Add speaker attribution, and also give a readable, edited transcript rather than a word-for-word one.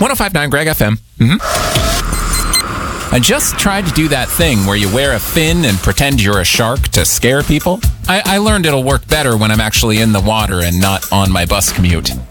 Speaker 1: 105.9 Greg FM. I just tried to do that thing where you wear a fin and pretend you're a shark to scare people. I learned it'll work better when I'm actually in the water and not on my bus commute.